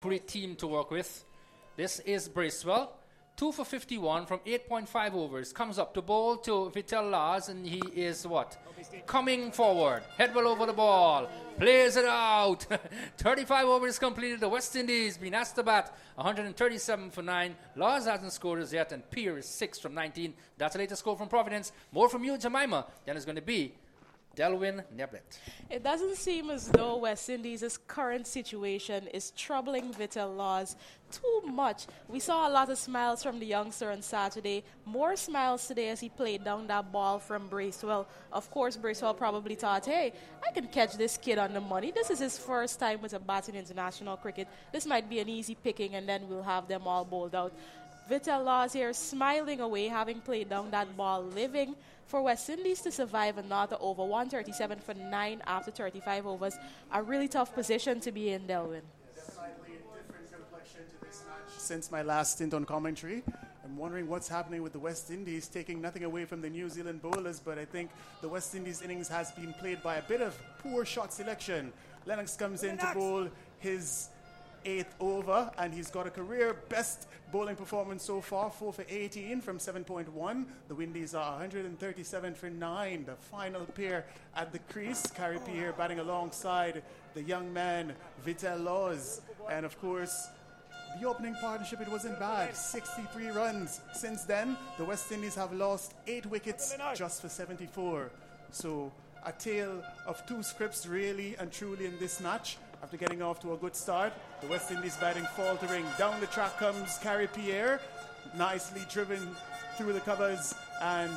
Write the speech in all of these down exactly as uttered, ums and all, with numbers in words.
great team to work with. This is Bracewell. two for fifty-one from eight point five overs. Comes up to bowl to Vital Lars, and he is what? Coming forward. Head well over the ball. Plays it out. thirty-five overs completed. The West Indies been asked to bat one thirty-seven for nine. Lars hasn't scored as yet, and Peer is six from nineteen. That's the latest score from Providence. More from you, Jemima, than is going to be Delwyn Neblett. It doesn't seem as though West Indies' current situation is troubling Vital Lars too much. We saw a lot of smiles from the youngster on Saturday. More smiles today as he played down that ball from Bracewell. Of course, Bracewell probably thought, hey, I can catch this kid on the money. This is his first time with a bat in international cricket. This might be an easy picking, and then we'll have them all bowled out. Vital Lars here smiling away, having played down that ball, living for West Indies to survive another over. one thirty-seven for nine after thirty-five overs. A really tough position to be in, Delwyn. Definitely a different complexion to this match since my last stint on commentary. I'm wondering what's happening with the West Indies, taking nothing away from the New Zealand bowlers, but I think the West Indies innings has been played by a bit of poor shot selection. Lennox comes in to bowl his eighth over, and he's got a career best bowling performance so far, four for eighteen from seven point one. The Windies are one thirty-seven for nine. The final pair at the crease. Carrie Pierre batting alongside the young man Vital Lars. And of course, the opening partnership, it wasn't bad. sixty-three runs. Since then, the West Indies have lost eight wickets just for seventy-four. So a tale of two scripts really and truly in this match. After getting off to a good start, the West Indies batting faltering. Down the track comes Carrie Pierre, nicely driven through the covers, and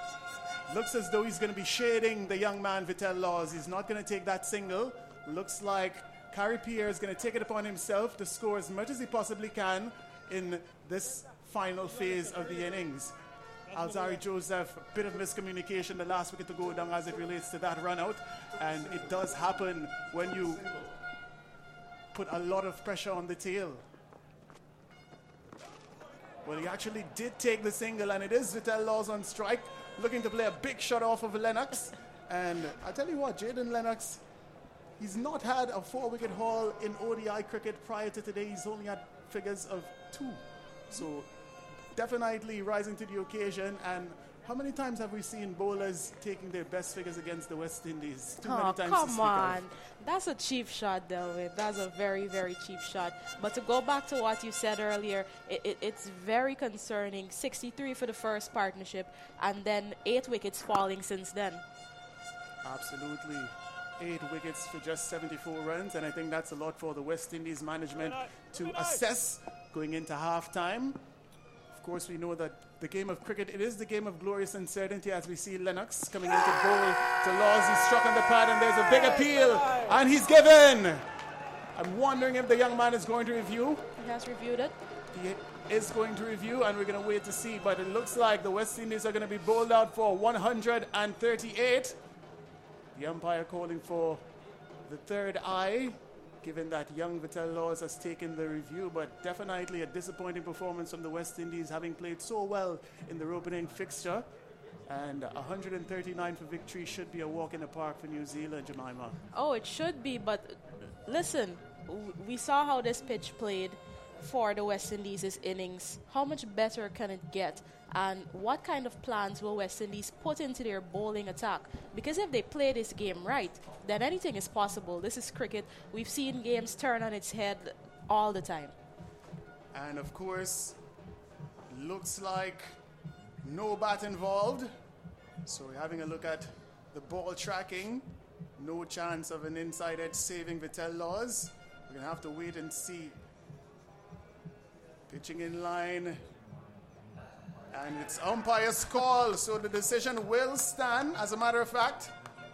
looks as though he's going to be shading the young man Vital Lars. He's not going to take that single. Looks like Carrie Pierre is going to take it upon himself to score as much as he possibly can in this final phase of the innings. Alzari Joseph, a bit of miscommunication the last wicket to go down as it relates to that run out, and it does happen when you put a lot of pressure on the tail. Well, he actually did take the single, and it is Vital Lars on strike, looking to play a big shot off of Lennox. And I tell you what, Jayden Lennox, he's not had a four-wicket haul in O D I cricket prior to today. He's only had figures of two. So definitely rising to the occasion. And how many times have we seen bowlers taking their best figures against the West Indies? Too oh, many times come to speak on. of. That's a cheap shot, Delwyn. That's a very, very cheap shot. But to go back to what you said earlier, it, it, it's very concerning. sixty-three for the first partnership, and then eight wickets falling since then. Absolutely. Eight wickets for just seventy-four runs, and I think that's a lot for the West Indies management to assess going into halftime. Of course, we know that the game of cricket, it is the game of glorious uncertainty, as we see Lennox coming into bowl to Lars. He's struck on the pad, and there's a big appeal, and he's given. I'm wondering if the young man is going to review. He has reviewed it. He is going to review, and we're going to wait to see. But it looks like the West Indies are going to be bowled out for one thirty-eight. The umpire calling for the third eye, given that young Vital Lars has taken the review, but definitely a disappointing performance from the West Indies, having played so well in their opening fixture. And one thirty-nine for victory should be a walk in the park for New Zealand, Jemima. Oh, it should be, but listen, w- we saw how this pitch played for the West Indies' innings. How much better can it get? And what kind of plans will West Indies put into their bowling attack? Because if they play this game right, then anything is possible. This is cricket. We've seen games turn on its head all the time. And of course, looks like no bat involved. So we're having a look at the ball tracking. No chance of an inside edge saving Vital Lars. We're going to have to wait and see. Pitching in line. And it's umpire's call, so the decision will stand, as a matter of fact.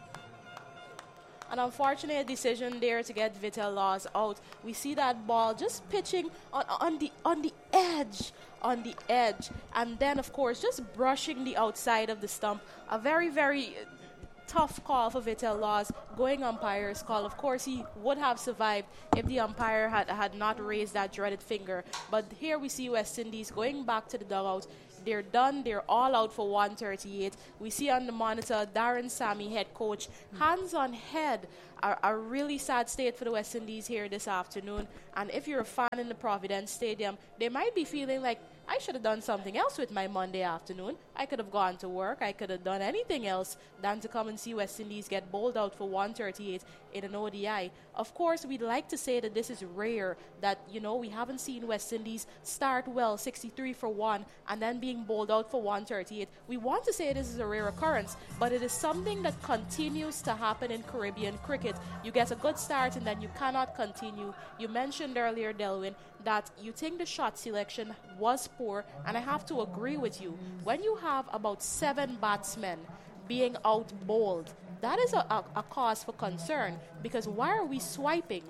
An unfortunate decision there to get Vital Lars out. We see that ball just pitching on, on the on the edge, on the edge. And then, of course, just brushing the outside of the stump. A very, very tough call for Vital Lars. Going umpire's call. Of course, he would have survived if the umpire had, had not raised that dreaded finger. But here we see West Indies going back to the dugout. They're done. They're all out for one thirty-eight. We see on the monitor Darren Sammy, head coach, hands on head a, a really sad state for the West Indies here this afternoon. And if you're a fan in the Providence Stadium, they might be feeling like, I should have done something else with my Monday afternoon. I could have gone to work. I could have done anything else than to come and see West Indies get bowled out for one thirty-eight in an O D I. Of course, we'd like to say that this is rare, that, you know, we haven't seen West Indies start well, sixty-three for one, and then being bowled out for one thirty-eight. We want to say this is a rare occurrence, but it is something that continues to happen in Caribbean cricket. You get a good start and then you cannot continue. You mentioned earlier, Delwyn, that you think the shot selection was poor, and I have to agree with you. When you have about seven batsmen being out bowled, that is a, a, a cause for concern, because why are we swiping?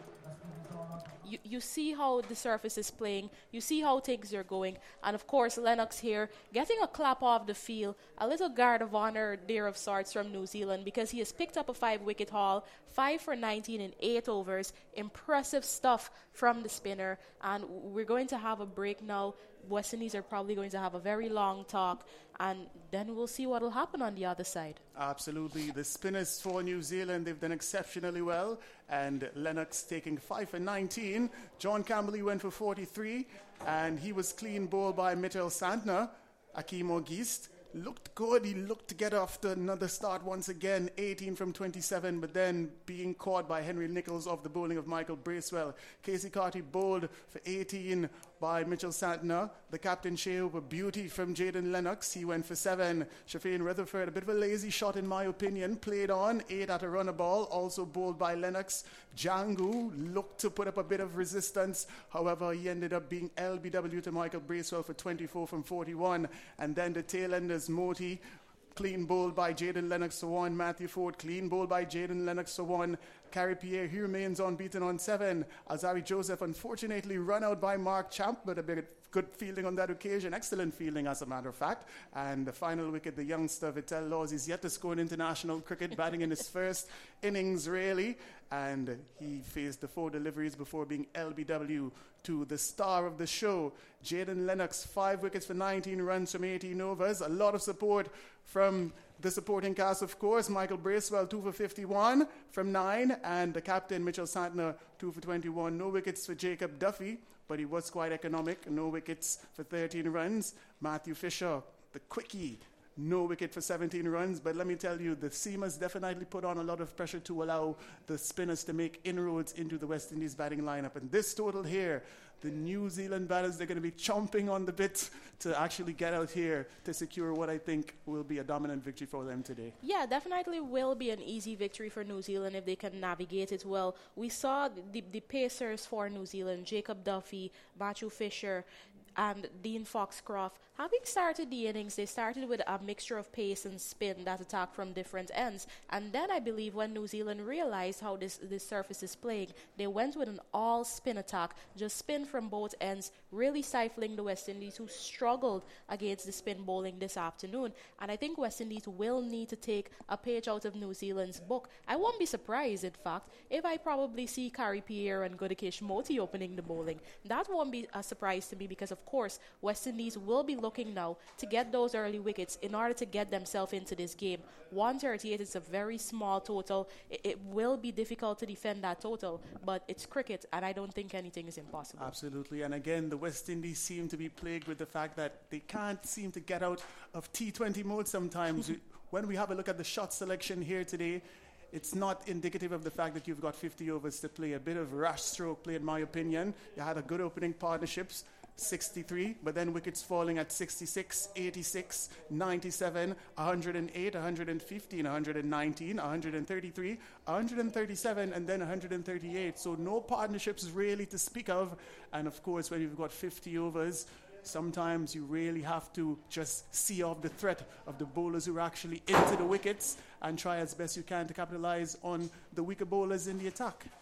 You, you see how the surface is playing, you see how things are going, and of course Lennox here getting a clap off the field, a little guard of honor there of sorts from New Zealand, because he has picked up a five wicket haul, five for nineteen in eight overs. Impressive stuff from the spinner, and we're going to have a break now. West Indies are probably going to have a very long talk, and then we'll see what will happen on the other side. Absolutely. The spinners for New Zealand, they've done exceptionally well. And Lennox taking five for nineteen. John Campbell, he went for forty-three. And he was clean bowled by Mitchell Santner. Akeem Auguste looked good. He looked to get off to another start once again. eighteen from twenty-seven, but then being caught by Henry Nichols off the bowling of Michael Bracewell. Casey Carty bowled for eighteen by Mitchell Santner. The captain Shea over beauty from Jaden Lennox. He went for seven. Shafeen Rutherford, a bit of a lazy shot in my opinion. Played on, eight at a runner ball. Also bowled by Lennox. Django looked to put up a bit of resistance. However, he ended up being L B W to Michael Bracewell for twenty-four from forty-one. And then the tail enders, Moti, clean bowled by Jaden Lennox for one. Matthew Ford, clean bowled by Jaden Lennox for one. Carrie Pierre, he remains unbeaten on seven. Azari Joseph, unfortunately, run out by Mark Champ, but a bit good fielding on that occasion. Excellent fielding, as a matter of fact. And the final wicket, the youngster Vittel Laws, is yet to score in international cricket, batting in his first innings, really. And he faced the four deliveries before being L B W to the star of the show, Jaden Lennox. Five wickets for nineteen runs from eighteen overs. A lot of support from the supporting cast, of course. Michael Bracewell, two for fifty-one from nine. And the captain, Mitchell Santner, two for twenty-one. No wickets for Jacob Duffy, but he was quite economic. No wickets for thirteen runs. Matthew Fisher, the quickie, no wicket for seventeen runs. But let me tell you, the seamers definitely put on a lot of pressure to allow the spinners to make inroads into the West Indies batting lineup. And this total here, the New Zealand batters, they're going to be chomping on the bit to actually get out here to secure what I think will be a dominant victory for them today. Yeah, definitely will be an easy victory for New Zealand if they can navigate it well. We saw the, the pacers for New Zealand, Jacob Duffy, Matthew Fisher, and Dean Foxcroft, having started the innings, they started with a mixture of pace and spin that attacked from different ends. And then I believe when New Zealand realized how this, this surface is playing, they went with an all-spin attack, just spin from both ends, really stifling the West Indies, who struggled against the spin bowling this afternoon. And I think West Indies will need to take a page out of New Zealand's book. I won't be surprised, in fact, if I probably see Carrie Pierre and Gudakesh Moti opening the bowling. That won't be a surprise to me, because of course, West Indies will be looking now to get those early wickets in order to get themselves into this game. one thirty-eight is a very small total. It, it will be difficult to defend that total, but it's cricket, and I don't think anything is impossible. Absolutely. And again, the West Indies seem to be plagued with the fact that they can't seem to get out of T twenty mode sometimes. When we have a look at the shot selection here today, it's not indicative of the fact that you've got fifty overs to play. A bit of rash stroke play, in my opinion. You had a good opening partnerships, sixty-three, but then wickets falling at sixty-six, eighty-six, ninety-seven, one hundred eight, one hundred fifteen, one hundred nineteen, one hundred thirty-three, one hundred thirty-seven, and then one hundred thirty-eight. So no partnerships really to speak of. And of course, when you've got fifty overs, sometimes you really have to just see off the threat of the bowlers who are actually into the wickets and try as best you can to capitalize on the weaker bowlers in the attack.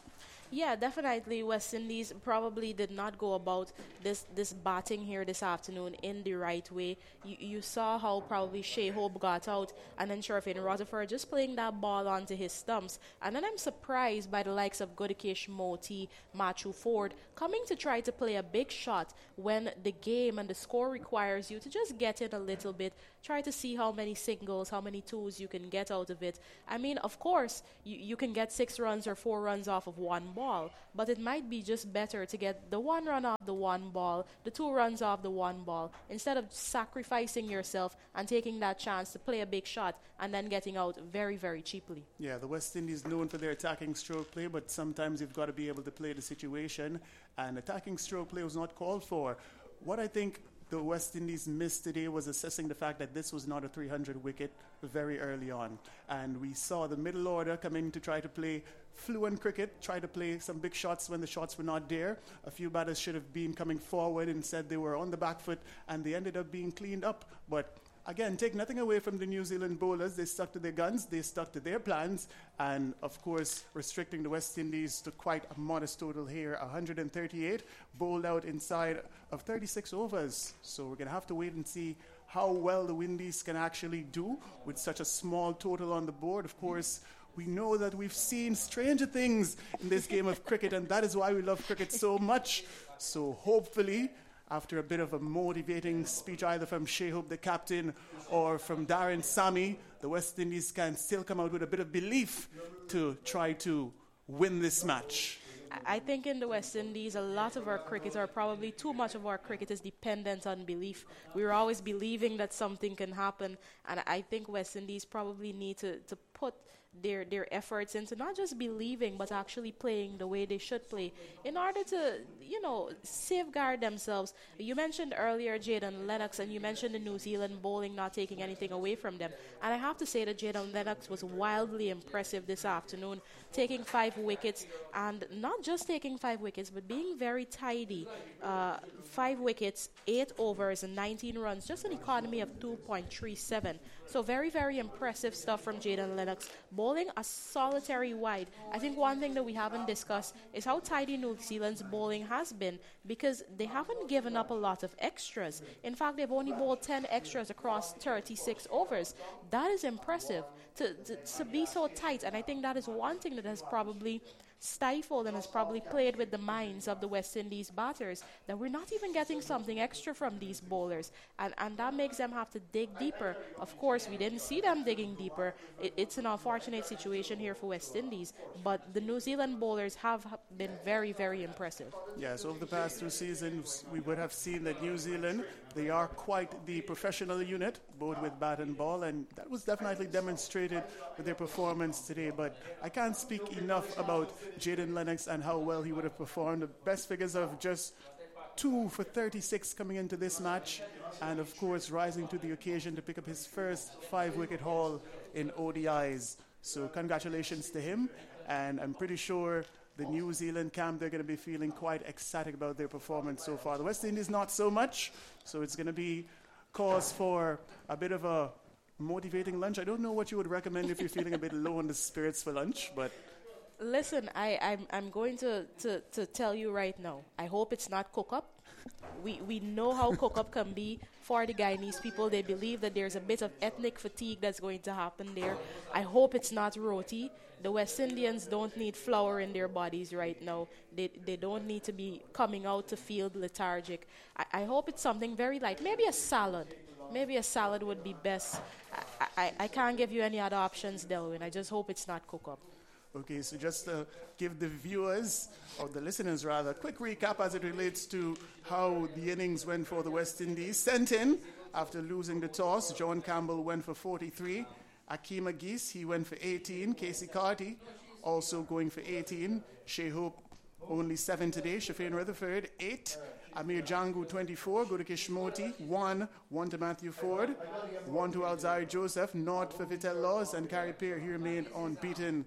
Yeah, definitely. West Indies probably did not go about this this batting here this afternoon in the right way. You you saw how probably Shea Hope got out, and then Sherfin Rutherford just playing that ball onto his stumps. And then I'm surprised by the likes of Godikesh Moti, Matthew Ford coming to try to play a big shot when the game and the score requires you to just get in a little bit, try to see how many singles, how many twos you can get out of it. I mean, of course, you, you can get six runs or four runs off of one ball, but it might be just better to get the one run off the one ball, the two runs off the one ball, instead of sacrificing yourself and taking that chance to play a big shot and then getting out very, very cheaply. Yeah, the West Indies known for their attacking stroke play, but sometimes you've got to be able to play the situation, and attacking stroke play was not called for. What I think the West Indies missed today was assessing the fact that this was not a three hundred wicket very early on. And we saw the middle order come in to try to play fluent cricket, try to play some big shots when the shots were not there. A few batters should have been coming forward and said they were on the back foot, and they ended up being cleaned up. But again, take nothing away from the New Zealand bowlers. They stuck to their guns, they stuck to their plans, and of course, restricting the West Indies to quite a modest total here, one hundred thirty-eight, bowled out inside of thirty-six overs. So we're going to have to wait and see how well the Windies can actually do with such a small total on the board. Of course, we know that we've seen stranger things in this game of cricket, and that is why we love cricket so much. So hopefully, after a bit of a motivating speech either from Shea Hope, the captain, or from Darren Sammy, the West Indies can still come out with a bit of belief to try to win this match. I think in the West Indies, a lot of our cricket, or probably too much of our cricket, is dependent on belief. We're always believing that something can happen, and I think West Indies probably need to, to put their their efforts into not just believing but actually playing the way they should play in order to, you know, safeguard themselves. You mentioned earlier Jayden Lennox, and you mentioned the New Zealand bowling not taking anything away from them, and I have to say that Jayden Lennox was wildly impressive this afternoon, taking five wickets, and not just taking five wickets but being very tidy. Uh, five wickets, eight overs and nineteen runs, just an economy of two point three seven. So very, very impressive stuff from Jayden Lennox, bowling a solitary wide. I think one thing that we haven't discussed is how tidy New Zealand's bowling has been, because they haven't given up a lot of extras. In fact, they've only bowled ten extras across thirty-six overs. That is impressive to, to, to be so tight, and I think that is one thing that has probably stifled and has probably played with the minds of the West Indies batters, that we're not even getting something extra from these bowlers, and, and that makes them have to dig deeper. Of course, we didn't see them digging deeper. It, it's an unfortunate situation here for West Indies, but the New Zealand bowlers have been very, very impressive. Yes, over the past two seasons, we would have seen that New Zealand, they are quite the professional unit, both with bat and ball, and that was definitely demonstrated with their performance today. But I can't speak enough about Jayden Lennox and how well he would have performed. The best figures of just two for thirty-six coming into this match, and of course rising to the occasion to pick up his first five-wicket haul in O D Is. So congratulations to him, and I'm pretty sure the New Zealand camp, they're going to be feeling quite ecstatic about their performance so far. The West Indies not so much, so it's going to be cause for a bit of a motivating lunch. I don't know what you would recommend if you're feeling a bit low on the spirits for lunch, but listen, I, I'm, I'm going to, to, to tell you right now, I hope it's not cook-up. We, we know how cook-up can be for the Guyanese people. They believe that there's a bit of ethnic fatigue that's going to happen there. I hope it's not roti. The West Indians don't need flour in their bodies right now. They, they don't need to be coming out to field lethargic. I, I hope it's something very light. Maybe a salad. Maybe a salad would be best. I, I, I can't give you any other options, Delwyn. I just hope it's not cook-up. Okay, so just to give the viewers, or the listeners rather, a quick recap as it relates to how the innings went for the West Indies. Sent in after losing the toss, John Campbell went for forty-three. Akeem Agis, he went for eighteen. Casey Carty also going for eighteen. Shea Hope, only seven today. Sherfin Rutherford, eight. Amir Jangu, twenty-four. Godikesh Moti, one. One to Matthew Ford. One to Alzari Joseph. Naught for Vitel Laws. And Carey Peer, he remained unbeaten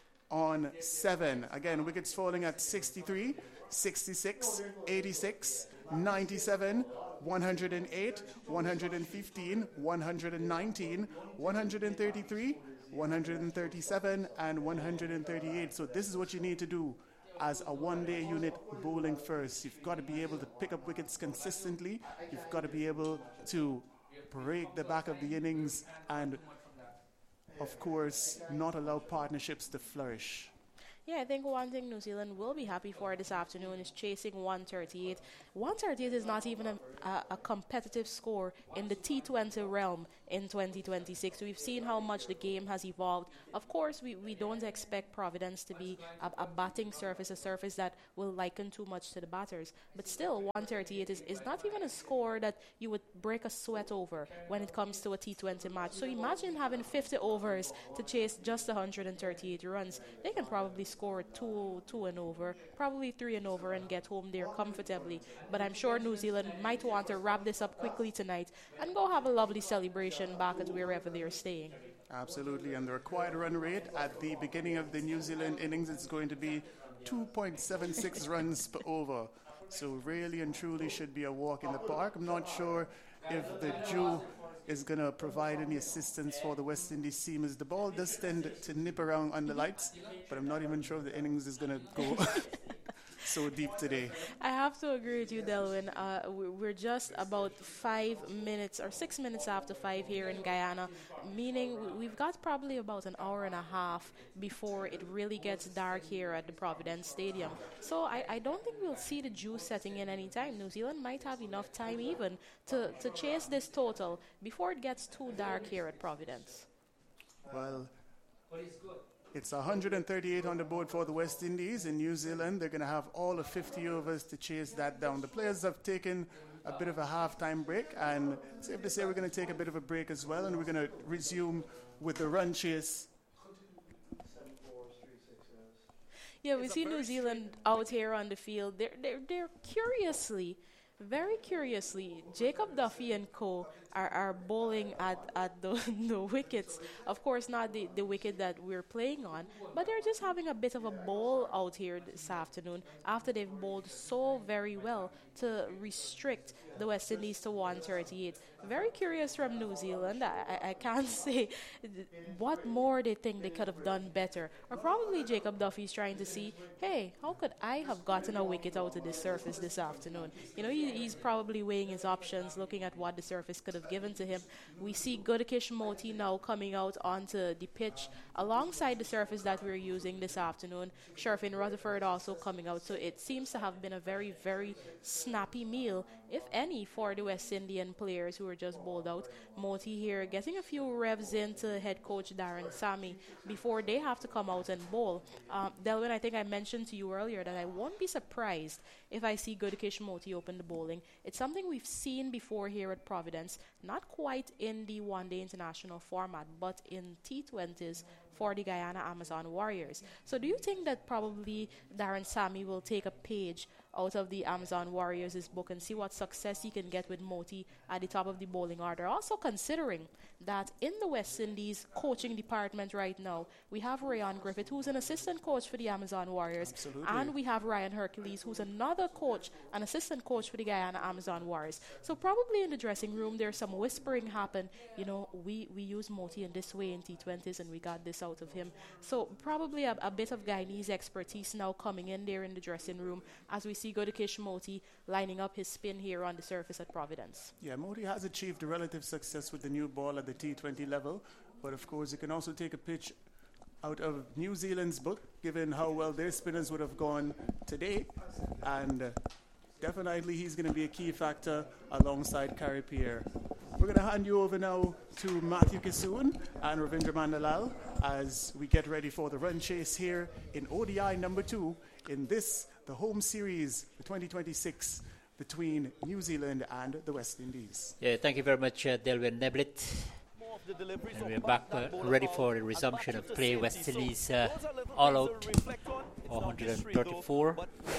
on seven. Again, wickets falling at sixty-three, sixty-six, eighty-six, ninety-seven, one hundred eight, one hundred fifteen, one hundred nineteen, one hundred thirty-three, one hundred thirty-seven, and one hundred thirty-eight. So this is what you need to do as a one-day unit bowling first. You've got to be able to pick up wickets consistently. You've got to be able to break the back of the innings and, of course, not allow partnerships to flourish. Yeah, I think one thing New Zealand will be happy for this afternoon is chasing one thirty-eight. one thirty-eight is not even a, a, a competitive score in the T twenty realm in twenty twenty-six. We've seen how much the game has evolved. Of course, we, we don't expect Providence to be a, a batting surface, a surface that will liken too much to the batters. But still, one thirty-eight is, is not even a score that you would break a sweat over when it comes to a T twenty match. So imagine having fifty overs to chase just one hundred thirty-eight runs. They can probably score two, two and over, probably three and over, and get home there comfortably. But I'm sure New Zealand might want to wrap this up quickly tonight and go have a lovely celebration back at wherever they're staying. Absolutely, and the required run rate at the beginning of the New Zealand innings is going to be two point seven six runs per over. So really and truly should be a walk in the park. I'm not sure if the Jew is going to provide any assistance for the West Indies team, as the ball does tend to nip around under lights, but I'm not even sure if the innings is going to go so deep today. I have to agree with you, Delwyn. Uh, we're just about five minutes or six minutes after five here in Guyana, meaning we've got probably about an hour and a half before it really gets dark here at the Providence Stadium. So I, I don't think we'll see the Jew setting in any time. New Zealand might have enough time even to, to chase this total before it gets too dark here at Providence. Well, it's one hundred thirty-eight on the board for the West Indies. In New Zealand, they're going to have all of fifty overs to chase that down. The players have taken a bit of a half-time break, and safe to say we're going to take a bit of a break as well, and we're going to resume with the run chase. Yeah, we see New Zealand out here on the field. They're, they're, they're curiously, very curiously, Jacob Duffy and co are, are bowling at, at the, the wickets. Of course, not the, the wicket that we're playing on, but they're just having a bit of a bowl out here this afternoon after they've bowled so very well to restrict the West Indies to one thirty-eight. Very curious from New Zealand. I, I, I can't say what more they think they could have done better. Or probably Jacob Duffy's trying to see, hey, how could I have gotten a wicket out of this surface this afternoon? You know, he, he's probably weighing his options, looking at what the surface could have given to him. We see Gudakesh Motie now coming out onto the pitch alongside the surface that we're using this afternoon. Sherfin Rutherford also coming out. So it seems to have been a very, very snappy meal, if any, for the West Indian players who were just bowled out. Motie here getting a few revs into head coach Darren Sammy before they have to come out and bowl. Um, Delwyn, I think I mentioned to you earlier that I won't be surprised if I see Gudakesh Motie open the bowling. It's something we've seen before here at Providence, not quite in the one-day international format, but in T twenties for the Guyana Amazon Warriors. So do you think that probably Darren Sammy will take a page out of the Amazon Warriors' book and see what success he can get with Motie at the top of the bowling order? Also considering that in the West Indies coaching department right now, we have Rayon Griffith, who's an assistant coach for the Amazon Warriors. Absolutely. And we have Ryan Hercules, who's another coach, an assistant coach for the Guyana Amazon Warriors. So probably in the dressing room, there's some whispering happen. You know, we, we use Motie in this way in T twenties and we got this out of him. So probably a, a bit of Guyanese expertise now coming in there in the dressing room as we see Gudakesh Motie lining up his spin here on the surface at Providence. Yeah, Motie has achieved a relative success with the new ball at the T twenty level, but of course you can also take a pitch out of New Zealand's book, given how well their spinners would have gone today, and uh, definitely he's going to be a key factor alongside Kari Pierre. We're going to hand you over now to Matthew Kissoon and Ravindra Mandalal as we get ready for the run chase here in O D I number two in this, the home series, the twenty twenty-six, between New Zealand and the West Indies. Yeah, thank you very much, uh, Delwyn Neblit. And we're back uh, ready for the resumption of play. West Indies uh, all out, one hundred thirty-four.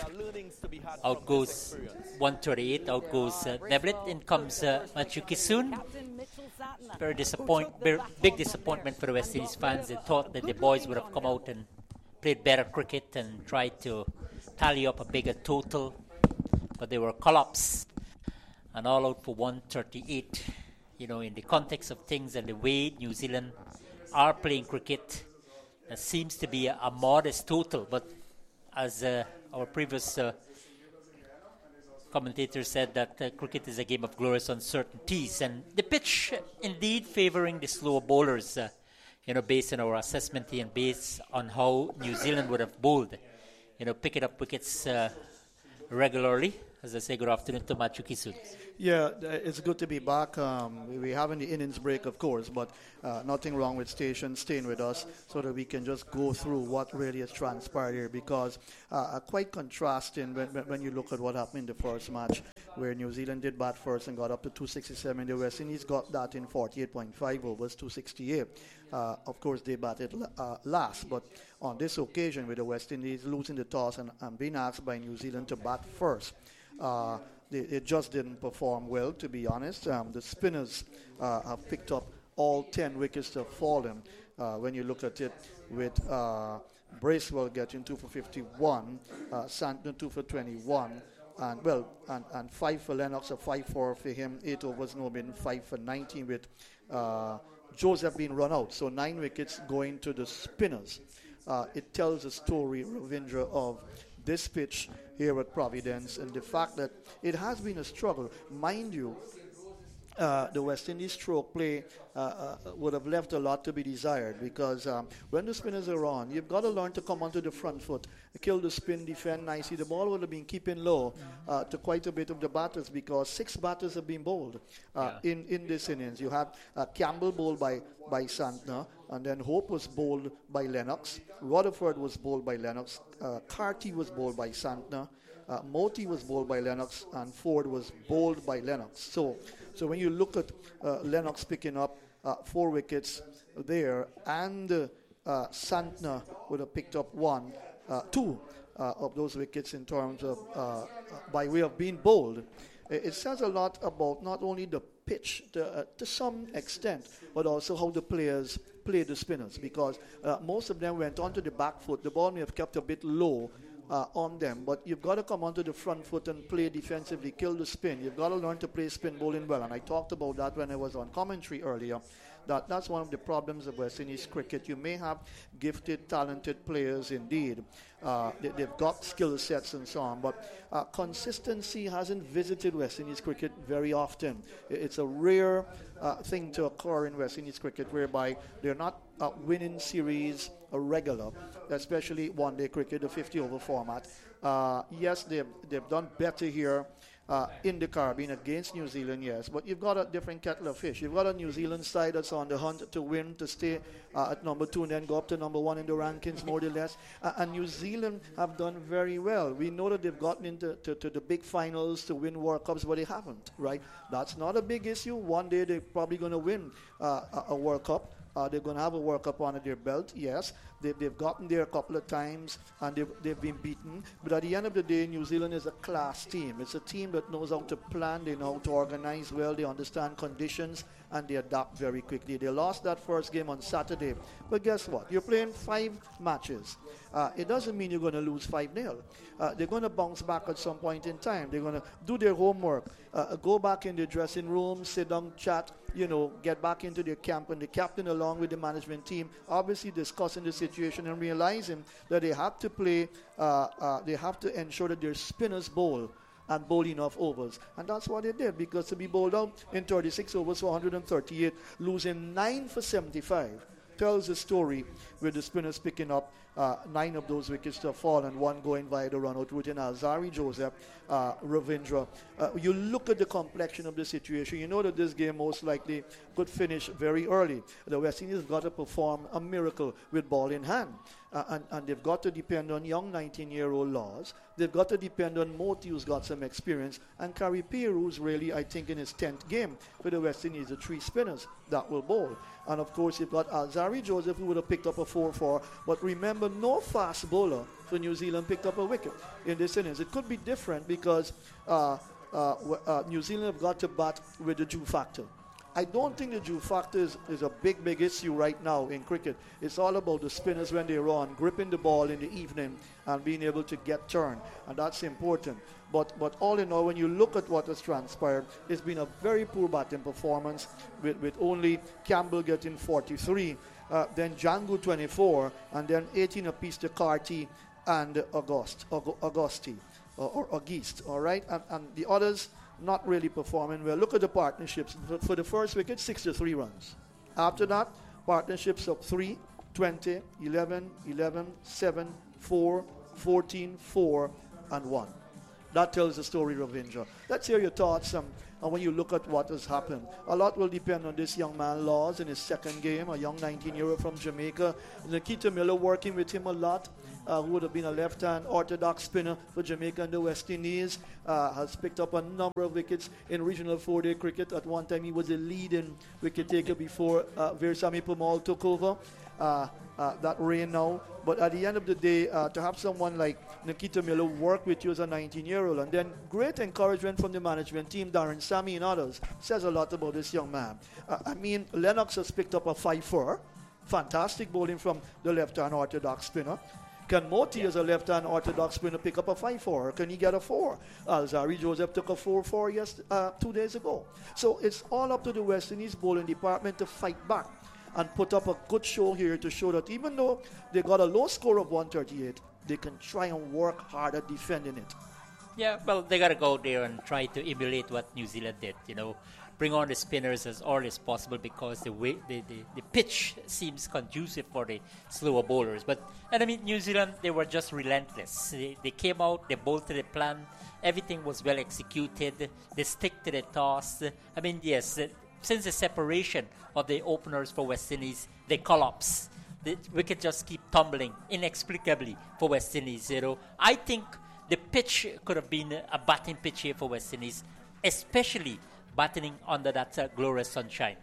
Out goes one thirty-eight. Out goes uh, Neblit. In comes uh, Matthew Kissoon. Very disappoint, very big disappointment for the West Indies fans. They thought that the boys would have come out and played better cricket and tried to tally up a bigger total, but they were collapsed and all out for one thirty-eight. You know, in the context of things and the way New Zealand are playing cricket, there seems to be a, a modest total, but as uh, our previous uh, commentator said, that uh, cricket is a game of glorious uncertainties, and the pitch indeed favoring the slower bowlers, uh, you know, based on our assessment and based on how New Zealand would have bowled, you know, picking up wickets uh, regularly. As I say, good afternoon to Matthew Kisu. Yeah, it's good to be back. Um, we having the innings break, of course, but uh, nothing wrong with Station staying with us so that we can just go through what really has transpired here, because uh, quite contrasting when, when you look at what happened in the first match, where New Zealand did bat first and got up to two sixty-seven. The West Indies got that in forty-eight point five overs, two sixty-eight. Uh, of course, they batted uh, last, but on this occasion, with the West Indies losing the toss and, and being asked by New Zealand to bat first, uh, they, they just didn't perform well, to be honest. Um, the spinners uh, have picked up all ten wickets that have fallen. Uh, when you look at it, with uh, Bracewell getting two for fifty-one, uh, Santner two for twenty-one, and well, and, and five for Lennox, a five four for him, eight overs no bin, five for nineteen with uh, Joseph being run out. So nine wickets going to the spinners. Uh, it tells a story, Ravindra, of this pitch here at Providence, and the fact that it has been a struggle. Mind you, uh, the West Indies stroke play uh, uh, would have left a lot to be desired, because um, when the spinners are on, you've got to learn to come onto the front foot, kill the spin, defend nicely. The ball would have been keeping low uh, to quite a bit of the batters, because six batters have been bowled uh, yeah. in, in this innings. You had uh, Campbell bowled by, by Santner, and then Hope was bowled by Lennox. Rutherford was bowled by Lennox. Uh, Carty was bowled by Santner. Uh, Moti was bowled by Lennox, and Ford was bowled by Lennox. So, so when you look at uh, Lennox picking up uh, four wickets there, and uh, uh, Santner would have picked up one, uh, two uh, of those wickets in terms of uh, uh, by way of being bowled. It, it says a lot about not only the pitch to, uh, to some extent, but also how the players play the spinners, because uh, most of them went onto the back foot. The ball may have kept a bit low uh, on them, but you've got to come onto the front foot and play defensively, kill the spin. You've got to learn to play spin bowling well, and I talked about that when I was on commentary earlier. That that's one of the problems of West Indies cricket. You may have gifted, talented players indeed. Uh, they, they've got skill sets and so on, but uh, consistency hasn't visited West Indies cricket very often. It's a rare uh, thing to occur in West Indies cricket, whereby they're not uh, winning series a regular, especially one-day cricket, the fifty-over format. Uh, yes, they've, they've done better here Uh, in the Caribbean against New Zealand, yes, but you've got a different kettle of fish. You've got a New Zealand side that's on the hunt to win, to stay uh, at number two and then go up to number one in the rankings, more or less. Uh, and New Zealand have done very well. We know that they've gotten into to, to the big finals to win World Cups, but they haven't, right? That's not a big issue. One day they're probably going to win uh, a, a World Cup. Uh, they're going to have a World Cup under their belt, yes. They, they've gotten there a couple of times, and they've, they've been beaten. But at the end of the day, New Zealand is a class team. It's a team that knows how to plan, they know how to organize well, they understand conditions, and they adapt very quickly. They lost that first game on Saturday. But guess what? You're playing five matches. Uh, it doesn't mean you're going to lose five nil. Uh, they're going to bounce back at some point in time. They're going to do their homework, uh, go back in the dressing room, sit down, chat, you know, get back into their camp, and the captain along with the management team obviously discussing the situation and realizing that they have to play, uh, uh, they have to ensure that their spinners bowl and bowl enough overs. And that's what they did, because to be bowled out in thirty-six overs for one hundred thirty-eight, losing nine for seventy-five, tells a story with the spinners picking up uh, nine of those wickets to fall and one going via the run-out route in Alzari Joseph, uh, Ravindra. Uh, you look at the complexion of the situation, you know that this game most likely could finish very early. The West Indies have got to perform a miracle with ball in hand. Uh, and, and they've got to depend on young nineteen-year-old Laws. They've got to depend on Moti, who's got some experience, and Kari Peer, who's really, I think, in his tenth game for the West Indies, the three spinners that will bowl. And, of course, you've got Alzari Joseph, who would have picked up a four four. But remember, no fast bowler for New Zealand picked up a wicket in this innings. It could be different because uh, uh, uh, New Zealand have got to bat with the Jew factor. I don't think the Jew factor is, is a big, big issue right now in cricket. It's all about the spinners when they're on, gripping the ball in the evening and being able to get turned, and that's important. But but all in all, when you look at what has transpired, it's been a very poor batting performance with, with only Campbell getting forty-three, uh, then Django twenty-four, and then eighteen apiece to Carty and August, Aug- Augusti, or, or Auguste, all right? And, and the others not really performing well. Look at the partnerships. For, for the first wicket, sixty-three runs. After that, partnerships of three, twenty, eleven, eleven, seven, four, fourteen, four, and one. That tells the story, Ravindra. Let's hear your thoughts um, and when you look at what has happened. A lot will depend on this young man, Laws, in his second game, a young nineteen-year-old from Jamaica. Nikita Miller working with him a lot, uh, who would have been a left-hand orthodox spinner for Jamaica and the West Indies, uh, has picked up a number of wickets in regional four-day cricket. At one time, he was the leading wicket taker before uh, Veersamy Permaul took over. Uh, uh, that reign now. But at the end of the day, uh, to have someone like Nikita Miller work with you as a nineteen-year-old, and then great encouragement from the management team, Darren Sammy and others, says a lot about this young man. Uh, I mean, Lennox has picked up a five four. Fantastic bowling from the left-hand orthodox spinner. Can Moti, yeah. as a left-hand orthodox spinner, pick up a five four? Or can he get a four? Alzari Joseph took a four four yes, uh, two days ago. So it's all up to the West Indies bowling department to fight back and put up a good show here to show that even though they got a low score of one thirty-eight, they can try and work hard at defending it. Yeah, well, they got to go there and try to emulate what New Zealand did, you know. Bring on the spinners as early as possible because the way the, the, the pitch seems conducive for the slower bowlers. But, and I mean, New Zealand, they were just relentless. They, they came out, they bowled to the plan, everything was well executed, they stick to the toss. I mean, yes, since the separation of the openers for West Indies, they collapse. The wicket just keep tumbling inexplicably for West Indies. You know, I think the pitch could have been a batting pitch here for West Indies, especially batting under that uh, glorious sunshine.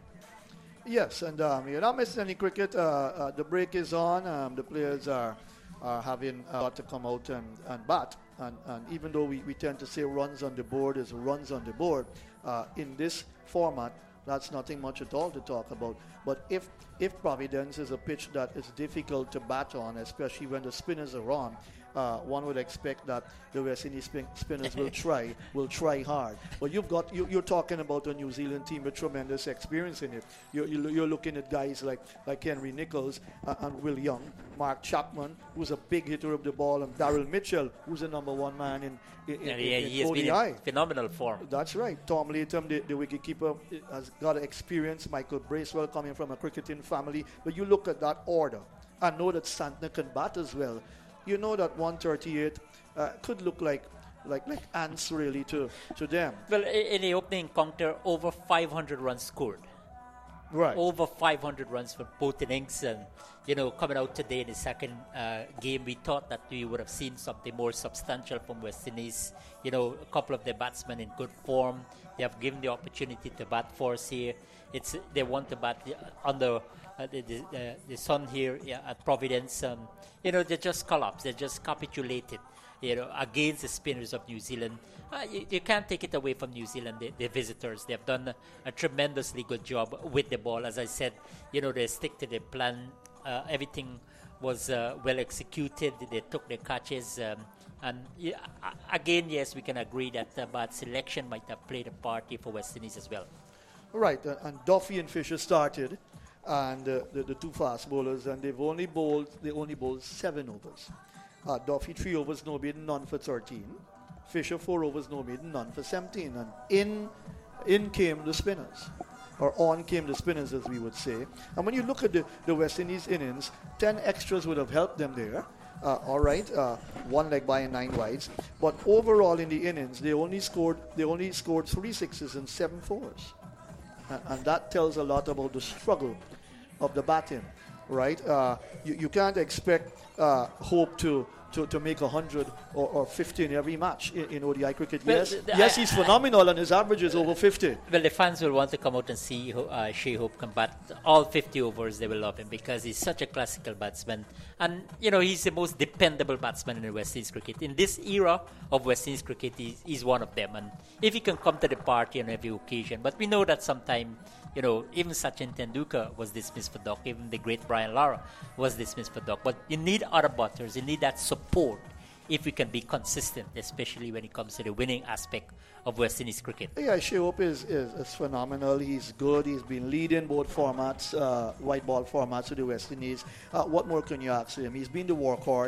Yes, and um, you're not missing any cricket. Uh, uh, the break is on. Um, the players are are having uh, to come out and, and bat. And, and even though we, we tend to say runs on the board is runs on the board, uh, in this format, that's nothing much at all to talk about. But if if Providence is a pitch that is difficult to bat on, especially when the spinners are on, uh, one would expect that the West Indies spin- spinners will try will try hard. But you've got you, you're talking about a New Zealand team with tremendous experience in it. You're, you're looking at guys like like Henry Nichols uh, and Will Young, Mark Chapman, who's a big hitter of the ball, and Daryl Mitchell, who's the number one man in in, yeah, in, yeah, in he has O D I. been in phenomenal form. That's right. Tom Latham, the, the wicketkeeper, has got experience. Michael Bracewell coming from a cricketing family. But you look at that order and know that Santner can bat as well. You know that one thirty-eight uh, could look like like like ants really to, to them. Well, in the opening encounter, over five hundred runs scored. Right. Over five hundred runs for both innings. And, you know, coming out today in the second uh, game, we thought that we would have seen something more substantial from West Indies. You know, a couple of the batsmen in good form. They have given the opportunity to bat for us here. It's They want to bat under uh, the, the, uh, the sun here yeah, at Providence. Um, you know, they just collapsed. They just capitulated, you know, against the spinners of New Zealand. Uh, you, you can't take it away from New Zealand, the, the visitors. They have done a, a tremendously good job with the ball. As I said, you know, they stick to the plan. Uh, everything was uh, well executed. They took the catches. Um, and yeah, again, yes, we can agree that uh, bad selection might have played a part here for West Indies as well. Right, uh, and Duffy and Fisher started, and uh, the, the two fast bowlers, and they've only bowled, they only bowled seven overs. Uh, Duffy, three overs, no bid, none for thirteen. Fisher, four overs, no bid, none for seventeen. And in, in came the spinners, or on came the spinners, as we would say. And when you look at the, the West Indies innings, ten extras would have helped them there. Uh, all right, uh, one leg by and nine wides. But overall in the innings, they only scored, they only scored three sixes and seven fours. And that tells a lot about the struggle of the batting, right? Uh, you, you can't expect uh, Hope to, to, to make one hundred or, or fifty in every match in, in O D I cricket. Well, yes, the, yes, I, he's I, phenomenal, and his average is over fifty. Well, the fans will want to come out and see uh, Shea Hope come bat all fifty overs. They will love him because he's such a classical batsman. And, you know, he's the most dependable batsman in the West Indies cricket. In this era of West Indies cricket, he's, he's one of them. And if he can come to the party on every occasion. But we know that sometimes, you know, even Sachin Tendulkar was dismissed for duck. Even the great Brian Lara was dismissed for duck. But you need other batters. You need that support if we can be consistent, especially when it comes to the winning aspect of West Indies cricket. Yeah, Shea Hope is, is, is phenomenal. He's good. He's been leading both formats, uh, white ball formats with the West Indies. Uh, what more can you ask him? He's been the workhorse.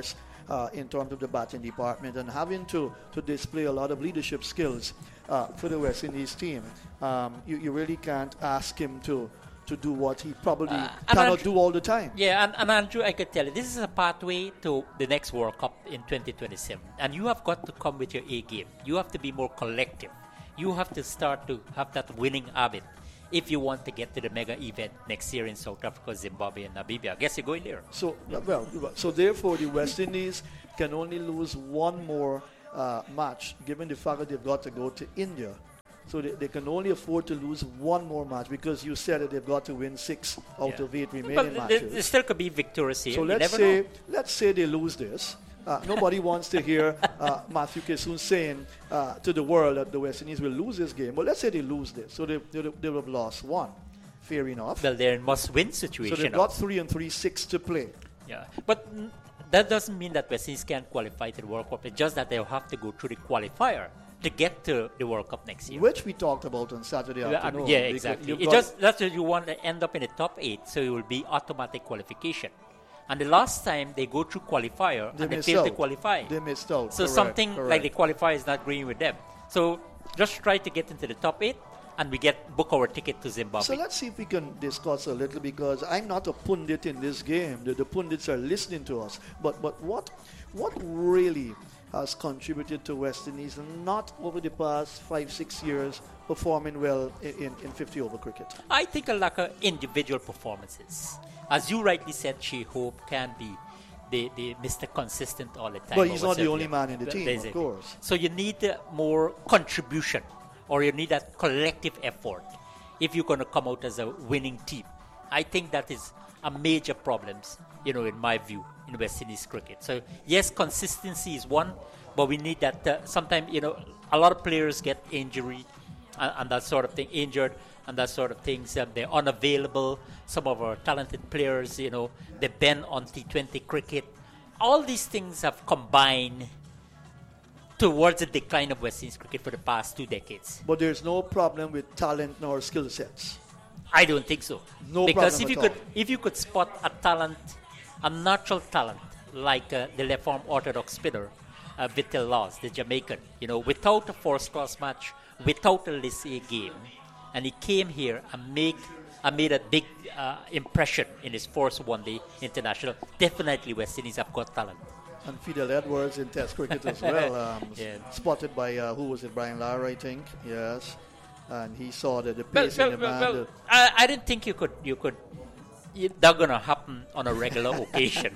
uh, in terms of the batting department and having to, to display a lot of leadership skills uh, for the West Indies team. Um, you, you really can't ask him to to do what he probably Uh, cannot Andrew- do all the time. Yeah, and, and Andrew, I could tell you, this is a pathway to the next World Cup in twenty twenty-seven. And you have got to come with your A game. You have to be more collective. You have to start to have that winning habit if you want to get to the mega event next year in South Africa, Zimbabwe, and Namibia. I guess you're going there. So, well, so therefore, the West Indies can only lose one more uh, match, given the fact that they've got to go to India. So they, they can only afford to lose one more match because you said that they've got to win six out Yeah. of eight remaining But there, matches. there still could be victorious here. So You let's never say know. let's say they lose this. Uh, nobody wants to hear uh, Matthew Kissoon saying uh, to the world that the West Indies will lose this game. But let's say they lose this, so they they, they will have lost one. Fair enough. Well, they're in must-win So situation. they've now. got three and three, six to play. Yeah, but mm, that doesn't mean that West Indies can't qualify to the World Cup. It's just that they'll have to go through the qualifier to get to the World Cup next year. Which we talked about on Saturday Yeah, afternoon. and- yeah, because exactly. you've It got- just that's what you want to end up in the top eight, so it will be automatic qualification. And the last time they go through qualifier They and they missed failed to out. qualify. They missed out. So Correct, something like the correct. qualifier is not agreeing with them. So just try to get into the top eight, and we get book our ticket to Zimbabwe. So let's see if we can discuss a little, because I'm not a pundit in this game. The, the pundits are listening to us. But but what what really has contributed to West Indies not over the past five, six years performing well in, in, in fifty over cricket? I think a lack of individual performances. As you rightly said, Shea Hope can be the, the Mister Consistent all the time. But or he's not the whatsoever. only man in the Th- team, there's of it. course. So you need uh, more contribution, or you need that collective effort if you're going to come out as a winning team. I think that is a major problem, you know, in my view, in West Indies cricket. So yes, consistency is one, but we need that. Uh, sometimes, you know, a lot of players get injury and, and that sort of thing, injured and that sort of things. Um, they're unavailable. Some of our talented players, you know, they bend on T twenty cricket. All these things have combined towards the decline of West Indies cricket for the past two decades. But there's no problem with talent nor skill sets. I don't think so. No because problem if you at could, all. if you could spot a talent, a natural talent like uh, the left arm orthodox spinner, uh, Vittel Laws, the Jamaican, you know, without a first-class match, without a List A game, and he came here and make and made a big uh, impression in his first one-day international. Definitely, West Indies have got talent. And Fidel Edwards in Test cricket as well. Um, Yeah. Spotted by, uh, who was it, Brian Lara, I think. Yes. And he saw that the Well, pace well, in the well, man. well, the- I, I didn't think you could you could you, that's gonna happen on a regular occasion,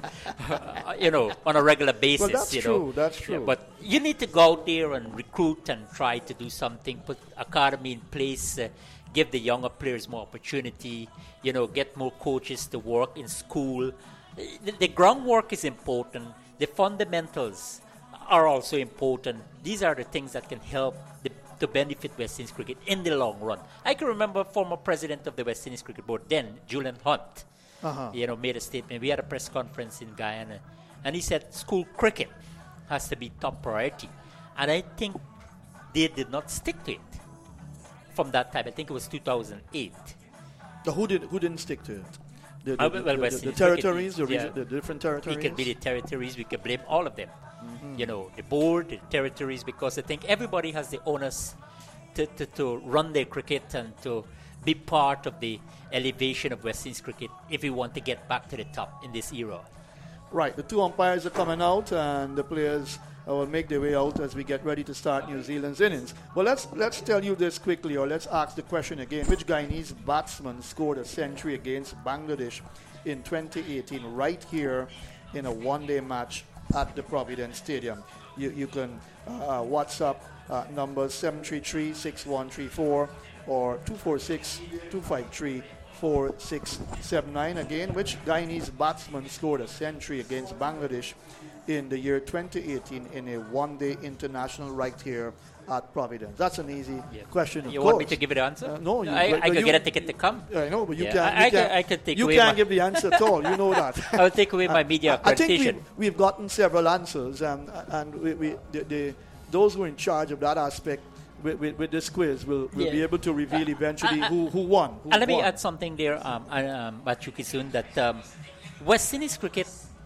you know, on a regular basis. that's you true, know. that's Yeah, true. but you need to go out there and recruit and try to do something. Put academy in place. Uh, give the younger players more opportunity. You know, get more coaches to work in school. The, the groundwork is important. The fundamentals are also important. These are the things that can help the, to benefit West Indies cricket in the long run. I can remember former president of the West Indies Cricket Board then, Julian Hunt, Uh-huh. you know, made a statement. We had a press conference in Guyana, and he said school cricket has to be top priority. And I think they did not stick to it from that time. I think it was two thousand eight. The who, did, who didn't stick to it? The, the, Uh, the- well, the- West the Indies cricket territories, is- the, region, yeah. the different territories? It can be the territories. We can blame all of them. You know, the board, the territories, because I think everybody has the onus to, to, to run their cricket and to be part of the elevation of West Indies cricket if we want to get back to the top in this era. Right, the two umpires are coming out, and the players uh, will make their way out as we get ready to start New Zealand's innings. Well, let's let's tell you this quickly, or let's ask the question again: which Guyanese batsman scored a century against Bangladesh in twenty eighteen, right here in a one-day match at the Providence Stadium? You you can uh, WhatsApp uh, numbers seven three three, six one three four or two four six, two five three, four six seven nine. Again, which Guyanese batsman scored a century against Bangladesh in the year twenty eighteen in a one-day international right here at Providence? That's an easy Yeah. question, of You course. want me to give it the answer? Uh, no, you- I, but- I but could you- get a ticket to come. I know, but you Yeah, can't. I- you I can't, can- I can take you away can't my- give the answer at all. You know that. I'll take away my media I think accreditation. we've, we've gotten several answers, um, and we, we, the, the, those who are in charge of that aspect with, with, with this quiz will, will Yeah. be able to reveal eventually uh, who, who won. Who And let me won. add something there, um, uh, um, Matthew Kissoon, that um, West Indies cricket,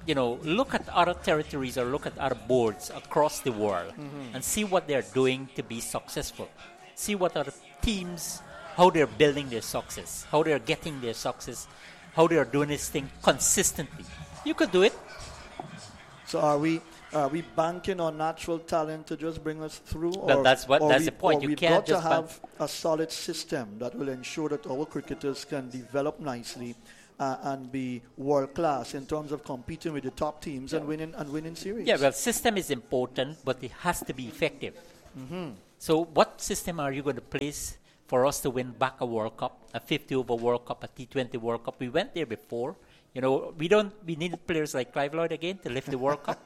you know, look at other territories or look at other boards across the world mm-hmm. and see what they're doing to be successful. See what other teams, how they're building their success, how they're getting their success, how they're doing this thing consistently. You could do it. So are we are we banking on natural talent to just bring us through? Or, well, that's what or that's we, the point. Or you we've can't got just to have bank. a solid system that will ensure that our cricketers can develop nicely uh, and be world class in terms of competing with the top teams yeah. and winning and winning series. Yeah, well, system is important, but it has to be effective. Mm-hmm. So, what system are you going to place for us to win back a World Cup, a fifty over World Cup, a T twenty World Cup? We went there before. You know, we don't. We need players like Clive Lloyd again to lift the World Cup.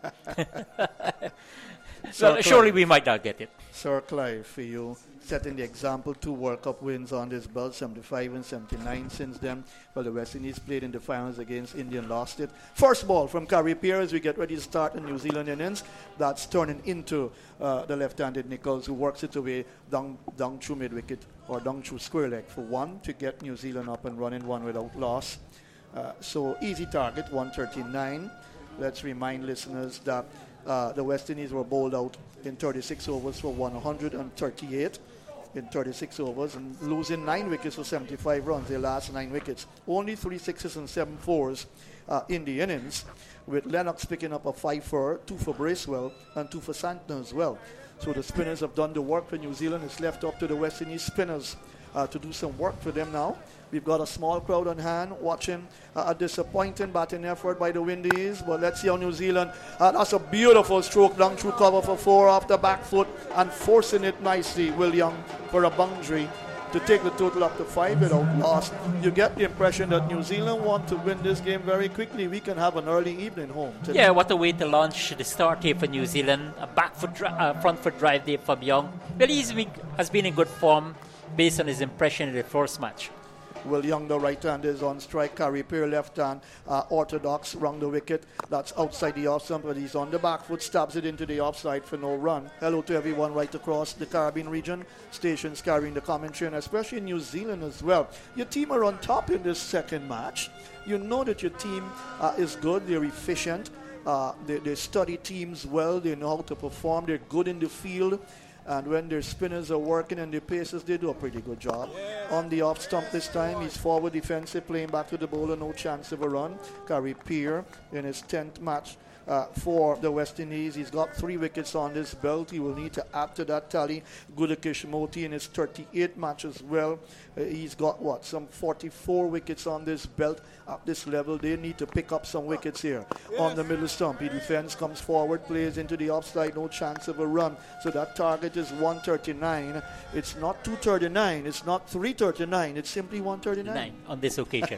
So surely we might not get it. Sir Clive, for you, setting the example, two World Cup wins on this belt, seventy-five and seventy-nine since then. Well, the West Indies played in the finals against India and lost it. First ball from Carey Peer as we get ready to start the New Zealand innings. That's turning into uh, the left-handed Nichols, who works it away down, down through mid-wicket or down through square leg for one to get New Zealand up and running, one without loss. Uh, so easy target, one thirty-nine. Let's remind listeners that uh, the West Indies were bowled out in thirty-six overs for one hundred thirty-eight in thirty-six overs and losing nine wickets for seventy-five runs, their last nine wickets. Only three sixes and seven fours uh, in the innings, with Lennox picking up a five for, two for Bracewell and two for Santner as well. So the spinners have done the work for New Zealand. It's left up to the West Indies spinners uh, to do some work for them now. We've got a small crowd on hand watching uh, a disappointing batting effort by the Windies. But let's see how New Zealand, uh, that's a beautiful stroke down through cover for four off the back foot and forcing it nicely, Will Young, for a boundary to take the total up to five without loss. You get the impression that New Zealand want to win this game very quickly. We can have an early evening home today. Yeah, what a way to launch the start here for New Zealand. A back foot, dri- uh, front foot drive there from Young. Well, he's been, has been in good form based on his impression in the first match. Will Young, the right hand, is on strike. Carey Peer, left hand, uh, orthodox, round the wicket. That's outside the off stump, but he's on the back foot, stabs it into the offside for no run. Hello to everyone right across the Caribbean region. Stations carrying the commentary, and especially in New Zealand as well. Your team are on top in this second match. You know that your team uh, is good, they're efficient, uh, they, they study teams well, they know how to perform, they're good in the field. And when their spinners are working and their paces, they do a pretty good job. Yeah. On the off stump this time, he's forward defensive, playing back to the bowler, no chance of a run. Carey Peer in his tenth match uh, for the West Indies. He's got three wickets on this belt. He will need to add to that tally. Gudakish Moti in his thirty-eight match as well. Uh, he's got, what, some forty-four wickets on this belt at this level. They need to pick up some wickets here. Yes. On the middle stump, he defends, comes forward, plays into the offside, no chance of a run. So that target is one thirty-nine. It's not two thirty-nine. It's not three thirty-nine. It's simply one thirty-nine. Nine on this occasion.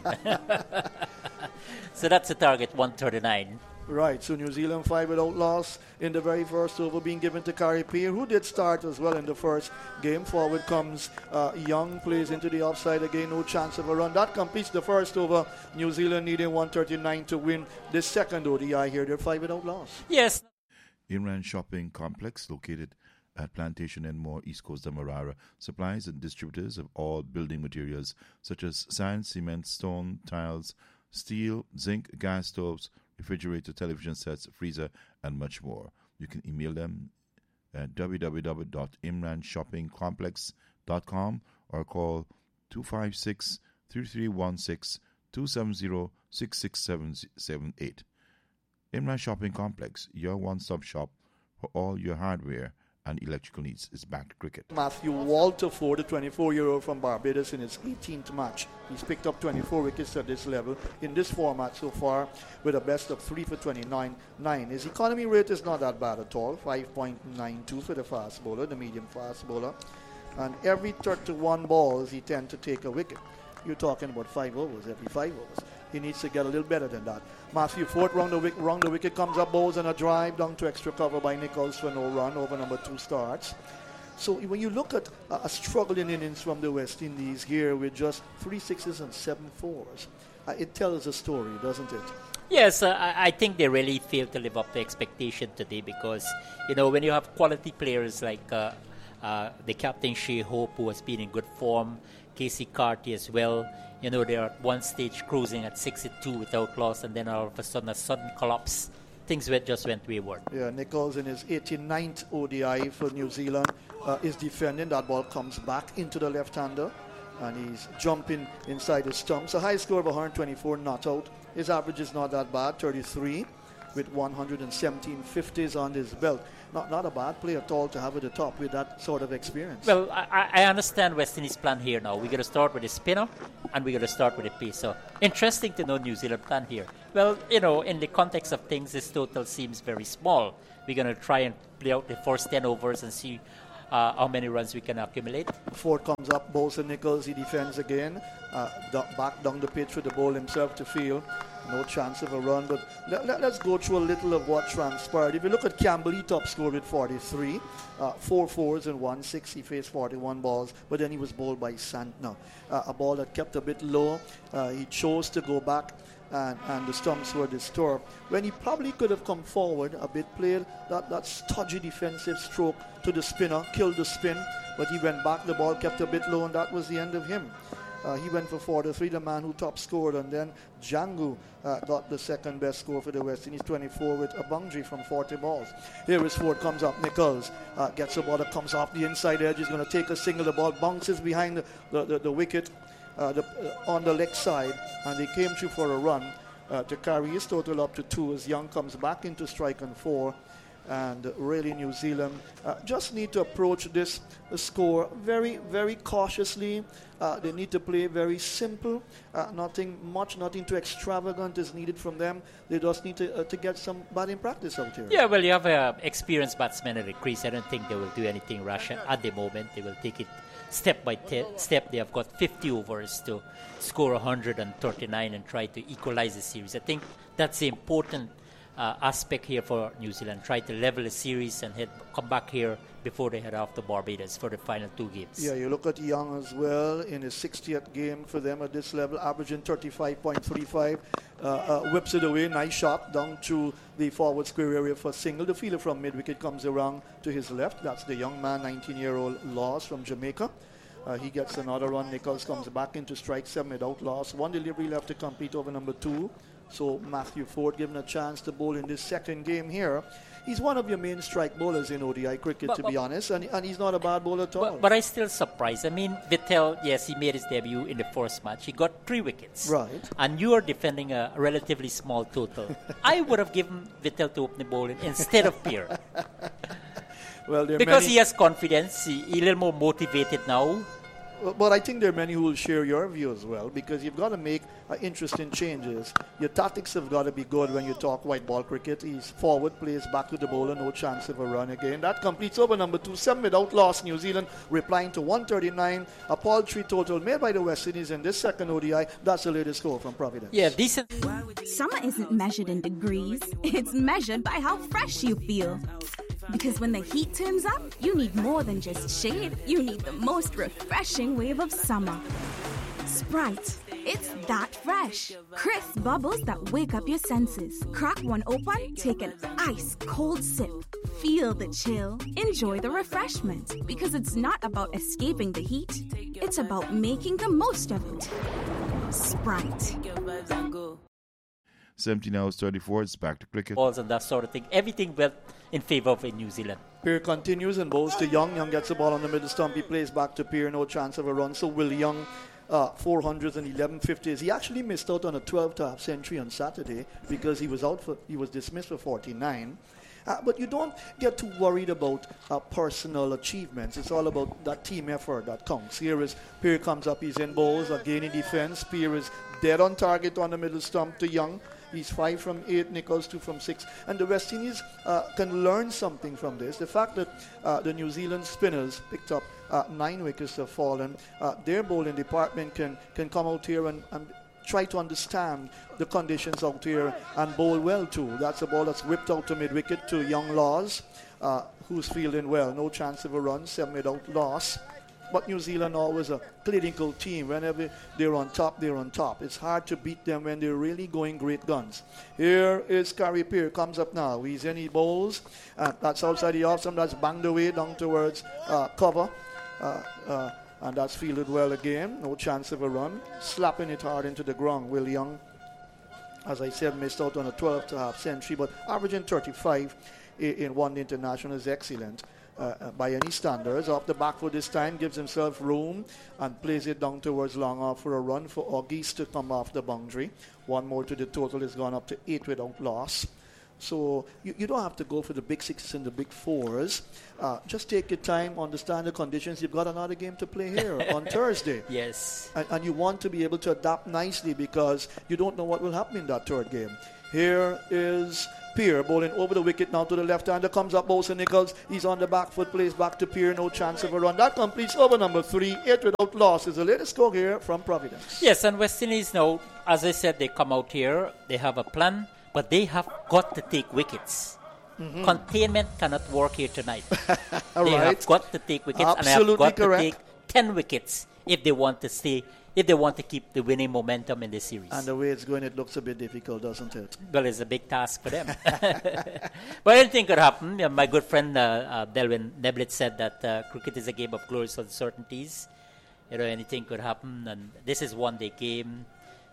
So that's the target, one thirty-nine. Right, so New Zealand five without loss in the very first over being given to Carey Peer, who did start as well in the first game. Forward comes uh, Young, plays into the offside again, no chance of a run. That completes the first over. New Zealand needing one thirty-nine to win this second O D I here. They're five without loss. Yes. Imran Shopping Complex, located at Plantation and More, East Coast Demerara, supplies and distributors of all building materials such as sand, cement, stone, tiles, steel, zinc, gas stoves, refrigerator, television sets, freezer, and much more. You can email them at w w w dot imran shopping complex dot com or call two five six, three three one six, two seven zero, six six seven seven eight. Imran Shopping Complex, your one-stop shop for all your hardware and electrical needs, is back to cricket. Matthew Walter Ford, the twenty-four-year-old from Barbados, in his eighteenth match. He's picked up twenty-four wickets at this level in this format so far, with a best of three for twenty-nine nine. His economy rate is not that bad at all, five point nine two for the fast bowler, the medium fast bowler. And every thirty-one balls, he tends to take a wicket. You're talking about five overs, every five overs. He needs to get a little better than that. Matthew Ford round the, wick, round the wicket, comes up, bowls and a drive down to extra cover by Nichols for no run. Over number two starts. So when you look at uh, a struggling innings from the West Indies here with just three sixes and seven fours, uh, it tells a story, doesn't it? Yes, uh, I, I think they really failed to live up to expectation today because, you know, when you have quality players like uh, Uh, the captain, Shea Hope, who has been in good form, Casey Carty as well. You know, they're at one stage cruising at sixty-two without loss, and then all of a sudden, a sudden collapse. Things went, just went wayward. Yeah, Nichols in his eighty-ninth O D I for New Zealand uh, is defending. That ball comes back into the left-hander, and he's jumping inside the stumps. A high score of one hundred twenty-four, not out. His average is not that bad, thirty-three, with one hundred seventeen fifties on his belt. Not not a bad play at all to have at the top with that sort of experience. Well, I, I understand West Indies' plan here now. We're going to start with a spinner, and we're going to start with a pace. So, interesting to know New Zealand plan here. Well, you know, in the context of things, this total seems very small. We're going to try and play out the first ten overs and see uh, how many runs we can accumulate. Ford comes up, bowls and Nichols. He defends again. Uh, back down the pitch with the ball himself to field. No chance of a run, but let, let, let's go through a little of what transpired. If you look at Campbell, he top scored with forty-three, uh, four fours and one six. He faced forty-one balls, but then he was bowled by Santner. Uh, a ball that kept a bit low. Uh, he chose to go back, and, and the stumps were disturbed. When he probably could have come forward a bit, played that, that stodgy defensive stroke to the spinner, killed the spin, but he went back, the ball kept a bit low, and that was the end of him. Uh, he went for forty-three, the man who top scored, and then Django uh, got the second best score for the West Indies, twenty-four with a boundary from forty balls. Here is Ford, comes up, Nichols uh, gets a ball that comes off the inside edge. He's going to take a single, the ball bounces behind the, the, the, the wicket uh, the, uh, on the leg side, and they came through for a run uh, to carry his total up to two as Young comes back into strike on four. And really New Zealand uh, just need to approach this uh, score very, very cautiously. Uh, they need to play very simple. Uh, nothing much, nothing too extravagant is needed from them. They just need to, uh, to get some batting practice out here. Yeah, well, you have an experienced batsman at the crease. I don't think they will do anything rash at the moment. They will take it step by te- step. They have got fifty overs to score one hundred thirty-nine and try to equalize the series. I think that's the important Uh, aspect here for New Zealand. Try to level the series and head, come back here before they head off to Barbados for the final two games. Yeah, you look at Young as well in his sixtieth game for them at this level, averaging thirty-five point three five. Uh, uh, whips it away, nice shot down to the forward square area for single. The fielder from mid-wicket comes around to his left. That's the young man, nineteen-year-old Laws from Jamaica. Uh, he gets another run. Nichols comes back into strike seven without loss. One delivery left to compete over number two. So Matthew Ford given a chance to bowl in this second game here. He's one of your main strike bowlers in O D I cricket, but, to but, be honest, and, and he's not a bad bowler at all. But, but I'm still surprised. I mean, Vittel, yes, he made his debut in the first match. He got three wickets. Right. And you are defending a relatively small total. I would have given Vittel to open the bowling instead of Pierre. Well, because many... he has confidence. He, he's a little more motivated now. But I think there are many who will share your view as well, because you've got to make uh, interesting changes. Your tactics have got to be good when you talk white ball cricket. He's forward, plays back to the bowler, no chance of a run again. That completes over number two, seven without loss. New Zealand replying to one thirty-nine. A paltry total made by the West Indies in this second O D I. That's the latest score from Providence. Yeah, decent. Summer isn't measured in degrees. It's measured by how fresh you feel. Because when the heat turns up, you need more than just shade. You need the most refreshing wave of summer. Sprite. It's that fresh. Crisp bubbles that wake up your senses. Crack one open, take an ice cold sip. Feel the chill. Enjoy the refreshment. Because it's not about escaping the heat. It's about making the most of it. Sprite. seventeen hours thirty-four, it's back to cricket. Balls and that sort of thing. Everything went in favor of New Zealand. Pierre continues and bowls to Young. Young gets the ball on the middle stump. He plays back to Pierre, no chance of a run. So Will Young, uh, four hundred eleven fifties. He actually missed out on a twelve to half century on Saturday because he was out for, he was dismissed for forty-nine. Uh, but you don't get too worried about uh, personal achievements. It's all about that team effort that counts. Here is Pierre comes up, he's in bowls, again in defense. Pierre is dead on target on the middle stump to Young. He's five from eight, Nichols two from six. And the West Indies uh, can learn something from this. The fact that uh, the New Zealand spinners picked up uh, nine wickets have fallen. Uh, their bowling department can, can come out here and, and try to understand the conditions out here and bowl well too. That's a ball that's whipped out to mid-wicket to Young Laws, uh, who's fielding well. No chance of a run, seven without loss. but New Zealand always a clinical team. Whenever they're on top, they're on top. It's hard to beat them when they're really going great guns. Here is Carey Peer, comes up now. He's in, he bowls. Uh, that's outside the off stump. That's banged away down towards uh, cover. Uh, uh, and that's fielded well again. No chance of a run. Slapping it hard into the ground. Will Young, as I said, missed out on a twelfth half century, but averaging thirty-five in, in one international is excellent. Uh, by any standards. Off the back foot this time, gives himself room and plays it down towards long off for a run for Auguste to come off the boundary. One more to the total is gone up to eight without loss. So you, you don't have to go for the big sixes and the big fours. Uh, just take your time, understand the conditions. You've got another game to play here on Thursday. Yes. And, and you want to be able to adapt nicely because you don't know what will happen in that third game. Here is Peer bowling over the wicket now to the left-hander. Comes up Bosa Nichols. He's on the back foot. Plays back to Peer. No chance of a run. That completes over number three. Eight without loss is the latest score here from Providence. Yes, and West Indies now, as I said, they come out here. They have a plan, but they have got to take wickets. Mm-hmm. Containment cannot work here tonight. They right. have got to take wickets, Absolutely and they have got correct. to take ten wickets if they want to stay. If they want to keep the winning momentum in this series. And the way it's going, it looks a bit difficult, doesn't it? Well, it's a big task for them. But anything could happen. Yeah, my good friend uh, uh, Delwyn Neblett said that uh, cricket is a game of glorious uncertainties. You know, anything could happen, and this is one-day game.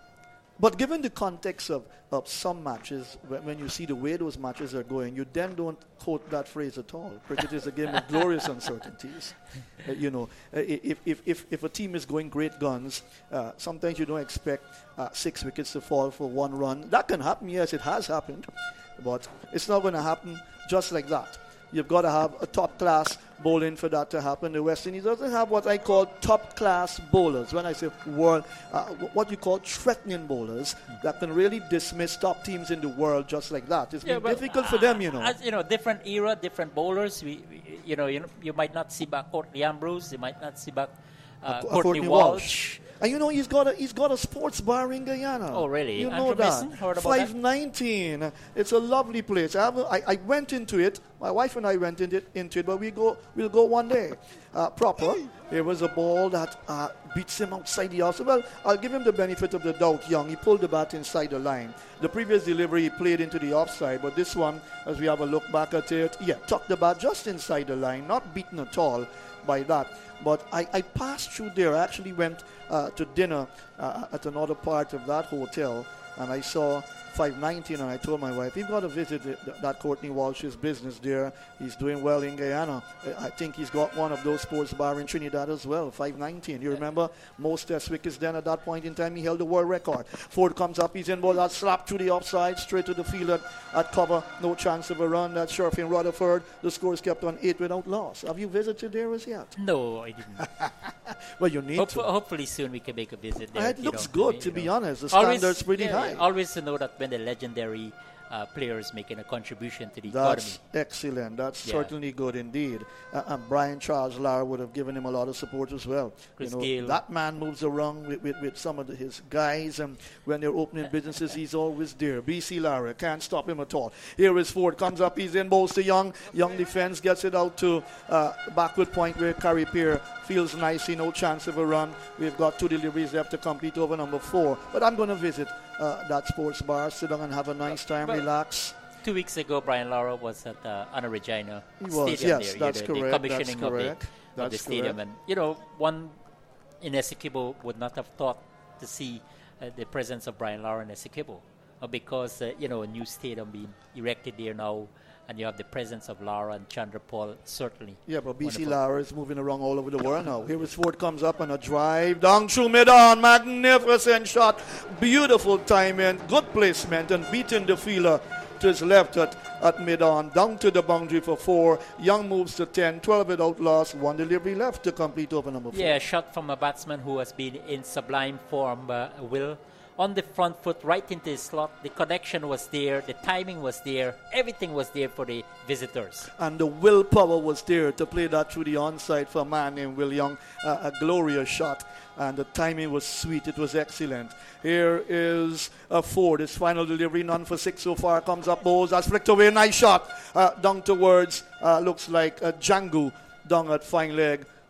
But given the context of, of some matches, when, when you see the way those matches are going, you then don't quote that phrase at all. Cricket is a game of glorious uncertainties. Uh, you know, uh, if, if, if, if a team is going great guns, uh, sometimes you don't expect uh, six wickets to fall for one run. That can happen, yes, it has happened. But it's not going to happen just like that. You've got to have a top-class bowling for that to happen. The West Indies doesn't have what I call top-class bowlers. When I say world, uh, what you call threatening bowlers that can really dismiss top teams in the world just like that. It's Yeah, been well, difficult for uh, them, you know. As, you know, different era, different bowlers. We, we you know, you know, you might not see back Courtney Ambrose. You might not see back uh, Co- Courtney, Courtney Walsh. Walsh. And you know he's got a he's got a sports bar in Guyana. Oh, really? You Andrew know that. Mason? Heard about that? five nineteen. It's a lovely place. I, have a, I, I went into it. My wife and I went into it, into it but we go we'll go one day. Uh, proper. There was a ball that uh, beats him outside the house. Well, I'll give him the benefit of the doubt. Young, he pulled the bat inside the line. The previous delivery he played into the offside, but this one, as we have a look back at it, yeah, tucked the bat just inside the line, not beaten at all by that. But I, I passed through there. I actually went uh, to dinner uh, at another part of that hotel, and I saw five nineteen, and I told my wife, you've got to visit the, that Courtney Walsh's business there. He's doing well in Guyana. I think he's got one of those sports bar in Trinidad as well, five nineteen. You remember most test wickets then at that point in time, he held the world record. Ford comes up, he's in ball, that slap through the offside, straight to the field at, at cover, no chance of a run. That's Sherfin Rutherford. The score is kept on eight without loss. Have you visited there as yet? No, I didn't. Well, you need Hope, to. Hopefully soon we can make a visit there. It you looks know, good, you to know. be honest. The Always- standard's pretty yeah, high. Always to know that when the legendary uh, players making a contribution to the That's economy. excellent. That's Yeah. certainly good indeed. Uh, and Brian Charles Lara would have given him a lot of support as well. Chris you know, Gayle. that man moves around with, with, with some of the, his guys, and when they're opening businesses, he's always there. B C Lara can't stop him at all. Here is Ford, comes up, he's in, bowls to Young. Young defense gets it out to uh, backward point where Carey Peer feels nicely, no chance of a run. We've got two deliveries left to complete over number four. But I'm going to visit uh, that sports bar, sit down and have a nice time, But- relax. Two weeks ago, Brian Lara was at uh, Anna Regina He Stadium was, yes, there. that's you know, correct, The that's commissioning correct, of the, of the that's stadium. correct. And, you know, one in Essequibo would not have thought to see uh, the presence of Brian Lara in Essequibo. Uh, because, uh, you know, a new stadium being erected there now, and you have the presence of Lara and Chandra Paul, certainly. Yeah, but B C wonderful. Lara is moving around all over the world now. Here is Ford comes up on a drive down through mid-on. Magnificent shot. Beautiful timing. Good placement and beating the fielder to his left at, at mid-on. Down to the boundary for four. Young moves to ten. twelve without loss. One delivery left to complete over number four. Yeah, a shot from a batsman who has been in sublime form, uh, Will. On the front foot, right into his slot. The connection was there. The timing was there. Everything was there for the visitors. And the willpower was there to play that through the onside for a man named Will Young. Uh, a glorious shot. And the timing was sweet. It was excellent. Here is uh, Ford. His final delivery, none for six so far. Comes up, bowls. That's flicked away. Nice shot. Uh, down towards, uh, looks like uh, Django down at fine leg.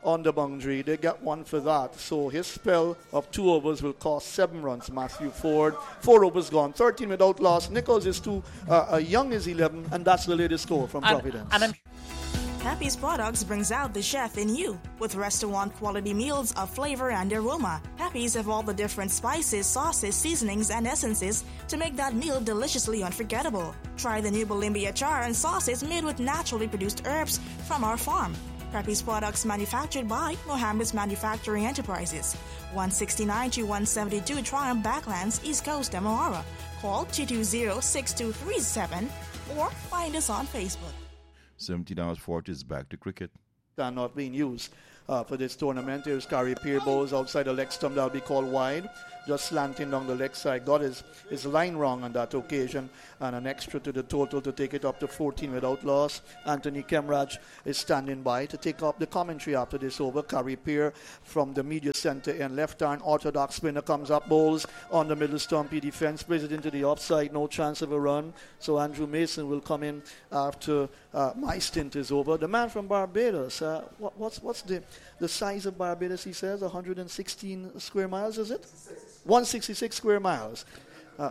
on the boundary. They get one for that. So his spell of two overs will cost seven runs. Matthew Ford, four overs gone, thirteen without loss. Nichols is two, uh, uh, Young is eleven, and that's the latest score from and, Providence. And I'm Happy's Products brings out the chef in you with restaurant-quality meals of flavor and aroma. Happy's have all the different spices, sauces, seasonings, and essences to make that meal deliciously unforgettable. Try the new Bolimbia char and sauces made with naturally produced herbs from our farm. Happy's Products manufactured by Mohammed's Manufacturing Enterprises. one sixty-nine to one seventy-two Triumph Backlands, East Coast, Demerara. Call two two zero, six two three seven or find us on Facebook. seventeen hours forty is back to cricket. Are not being used uh, for this tournament. Here's Gary Peer bowls outside the leg stump. That'll be called wide. Just slanting down the leg side. Got his, his line wrong on that occasion. And an extra to the total to take it up to fourteen without loss. Anthony Kemraj is standing by to take up the commentary after this over. Gary Peer from the media center in left hand. Orthodox spinner comes up, bowls on the middle stump. He defense plays it into the offside. No chance of a run. So Andrew Mason will come in after uh, my stint is over. The man from Barbados. Uh, what, what's what's the, the size of Barbados, he says? one hundred sixteen square miles, is it? one hundred sixty-six square miles. Uh,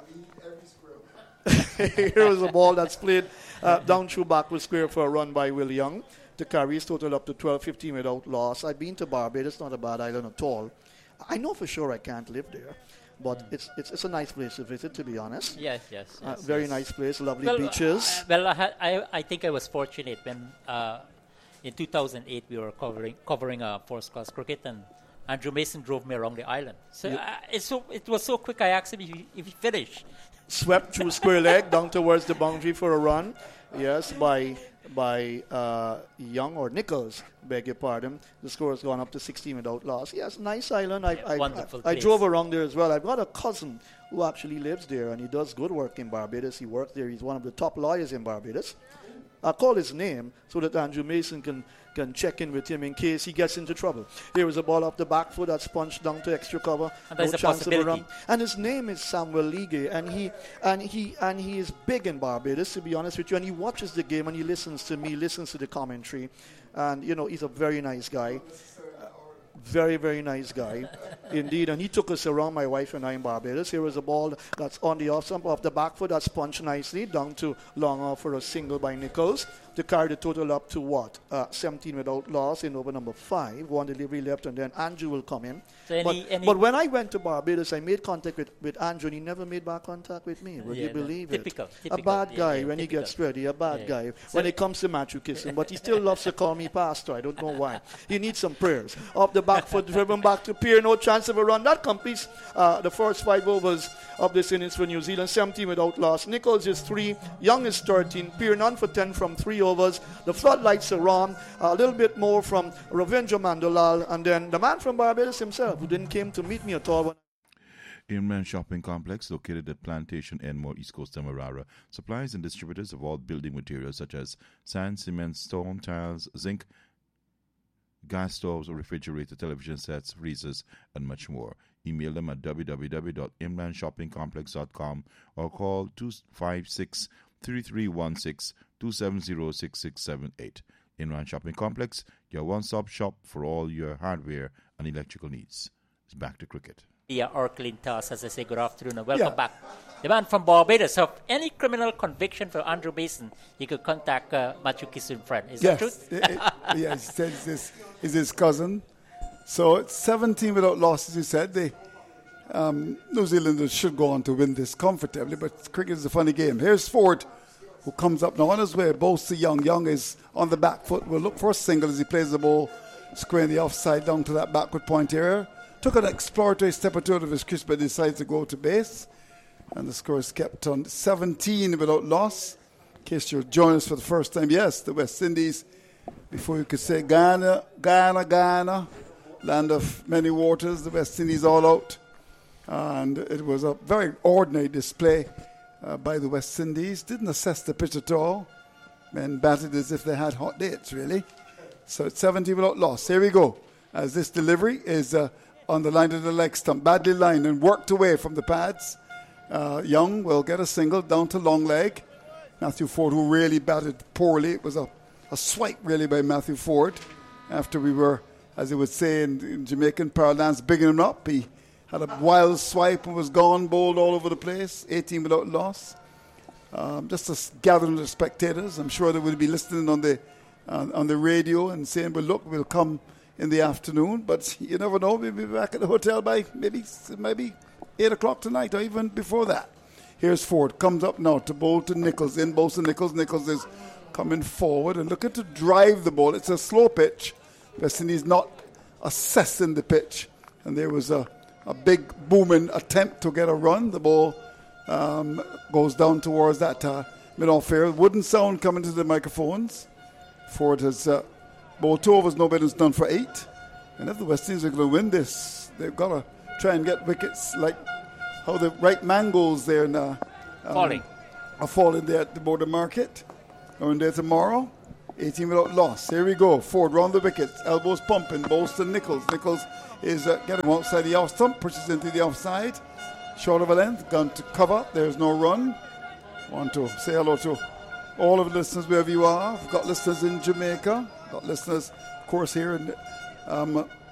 here is a ball that's played uh, down through backward square for a run by Will Young. The carries total up to twelve fifteen without loss. I've been to Barbados, not a bad island at all. I know for sure I can't live there, but it's it's, it's a nice place to visit, to be honest. Yes, yes. yes uh, very yes. nice place, lovely well, beaches. Uh, well, I, ha- I I think I was fortunate when uh, in two thousand eight we were covering covering uh, first class cricket, and Andrew Mason drove me around the island. So, yep. uh, it's so it was so quick. I asked him if he, if he finished. Swept through square leg down towards the boundary for a run. Yes, by by uh, Young or Nichols, beg your pardon. The score has gone up to sixteen without loss. Yes, nice island. I, Yeah, I, wonderful I, I place. drove around there as well. I've got a cousin who actually lives there, and he does good work in Barbados. He works there. He's one of the top lawyers in Barbados. I'll call his name so that Andrew Mason can, can check in with him in case he gets into trouble. Here is a ball off the back foot that's punched down to extra cover. And no there's a chance of a run. possibility. And his name is Samuel Ligue, and he and he and he is big in Barbados, to be honest with you. And he watches the game and he listens to me, listens to the commentary, and you know he's a very nice guy. Very, very nice guy, indeed. And he took us around, my wife and I, in Barbados. Here was a ball that's on the off stump of the back foot that's punched nicely down to long off for a single by Nichols to carry the total up to what? Uh, seventeen without loss in over number five. One delivery left, and then Andrew will come in. So any, but, any but when I went to Barbados, I made contact with, with Andrew, and he never made back contact with me. Would Yeah, you no, believe typical, it? typical, A bad yeah, guy yeah, when he typical. gets ready, a bad Yeah. guy. So- when it comes to Matthew kissing, but he still loves to call me pastor. I don't know why. He needs some prayers. Off the back foot, driven back to Pier, no chance of a run. That completes uh, the first five overs of this innings for New Zealand. seventeen without loss. Nichols is three, Young is thirteen, Pier none for ten from three overs. The floodlights are on. A little bit more from Ravindra Mandolal, and then the man from Barbados himself, who didn't came to meet me at all. When Inland Shopping Complex, located at Plantation Enmore, East Coast, Demerara, supplies and distributors of all building materials such as sand, cement, stone, tiles, zinc, gas stoves, refrigerator, television sets, freezers, and much more. Email them at w w w dot inland shopping complex dot com or call two five six, three three one six, two seven zero, six six seven eight. Inland Shopping Complex, your one-stop shop for all your hardware and electrical needs. It's back to cricket. Yeah, Orklin Tass, as I say, good afternoon and welcome Yeah. back. The man from Barbados. So, any criminal conviction for Andrew Mason, he could contact uh, Matthew Kissoon friend. Is yes. that true? It- it- yes, he says this is his cousin. So it's seventeen without loss, as you said. The um, New Zealanders should go on to win this comfortably, but cricket is a funny game. Here's Ford, who comes up now on his way, bows to Young. Young is on the back foot. Will look for a single as he plays the ball square in the offside down to that backward point area. Took an exploratory step or two out of his crisp, but decides to go to base. And the score is kept on seventeen without loss. In case you're joining us for the first time, yes, the West Indies, before you could say Ghana, Ghana, Ghana, land of many waters, the West Indies all out. And it was a very ordinary display uh, by the West Indies. Didn't assess the pitch at all. Men batted as if they had hot dates, really. So it's seventy without loss. Here we go. As this delivery is uh, on the line of the leg stump, badly lined and worked away from the pads. Uh, Young will get a single down to long leg. Matthew Ford, who really batted poorly. It was a, a swipe, really, by Matthew Ford after we were as they would say in, in Jamaican parlance, bigging him up. He had a wild swipe and was gone, bowled all over the place, eighteen without loss. Um, just a gathering of spectators. I'm sure they will be listening on the on, on the radio and saying, well, look, we'll come in the afternoon. But you never know. We'll be back at the hotel by maybe maybe eight o'clock tonight or even before that. Here's Ford. Comes up now to bowl to Nichols. In bowls to Nichols. Nichols is coming forward and looking to drive the ball. It's a slow pitch. West Indies not assessing the pitch. And there was a, a big booming attempt to get a run. The ball um, goes down towards that uh, mid-off fair. Wooden sound coming to the microphones. Ford has uh, bowled two overs, no better than done for eight. And if the West Indies are going to win this, they've got to try and get wickets like how the right mangoes there now um, falling. are falling there at the border market. Going there tomorrow. eighteen without loss. Here we go. Ford round the wickets. Elbows pumping. Bowls to Nichols. Nichols is uh, getting outside the off stump. Pushes into the offside. Short of a length. Gone to cover. There's no run. Want to say hello to all of the listeners wherever you are. We've got listeners in Jamaica. Got listeners, of course, here in um,